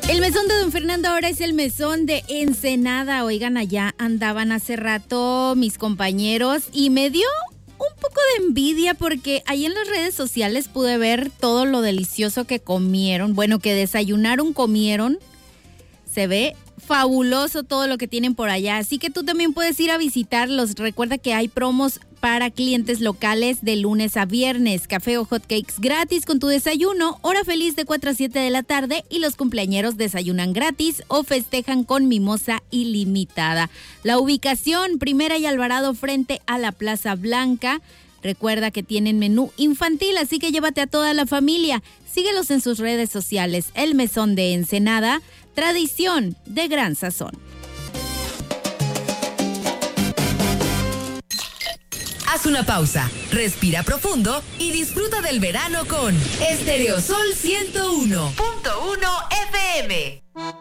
El mesón de don Fernando ahora es el mesón de Ensenada. Oigan, allá andaban hace rato mis compañeros y me dio un poco de envidia porque ahí en las redes sociales pude ver todo lo delicioso que comieron. Bueno, que desayunaron, comieron. Se ve fabuloso todo lo que tienen por allá. Así que tú también puedes ir a visitarlos. Recuerda que hay promos para clientes locales de lunes a viernes. Café o hot cakes gratis con tu desayuno. Hora feliz de 4 a 7 de la tarde. Y los cumpleañeros desayunan gratis o festejan con mimosa ilimitada. La ubicación, Primera y Alvarado frente a la Plaza Blanca. Recuerda que tienen menú infantil, así que llévate a toda la familia. Síguelos en sus redes sociales. El Mesón de Ensenada, tradición de gran sazón. Haz una pausa, respira profundo y disfruta del verano con Estereosol 101.1 FM.